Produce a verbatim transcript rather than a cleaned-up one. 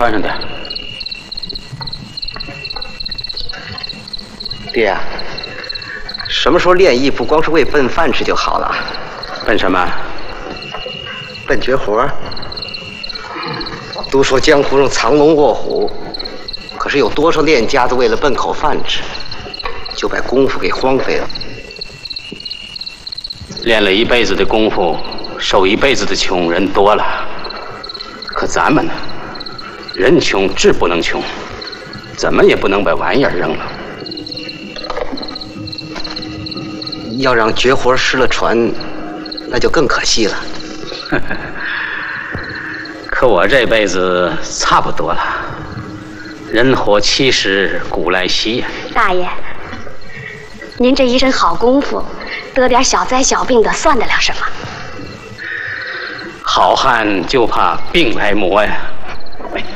穿上点。 爹呀、啊，什么时候练艺不光是为奔饭吃就好了？ 奔什么？ 奔绝活。都说江湖上藏龙卧虎，可是有多少练家子为了奔口饭吃，就把功夫给荒废了？ 练了一辈子的功夫，受一辈子的穷人多了，可咱们呢？人穷志不能穷，怎么也不能把玩意儿扔了。 要让绝活失了传，那就更可惜了。 可我这辈子差不多了，人活七十古来稀呀。 大爷，您这一身好功夫，得点小灾小病的，算得了什么？ 好汉就怕病来磨呀。